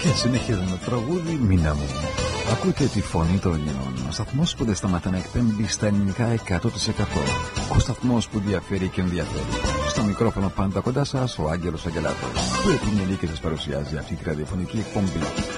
Και συνεχίζουμε το τραγούδι «Μήνα μου». Ακούτε τη φωνή των Ελλήνων. Ο σταθμός που δεν σταματά να εκπέμπει στα ελληνικά 100%. Ο σταθμός που διαφέρει και ενδιαφέρει. Στο μικρόφωνο πάντα κοντά σας ο Άγγελος Αγγελάτος, που επιμελεί και σας παρουσιάζει αυτή τη ραδιοφωνική εκπομπή.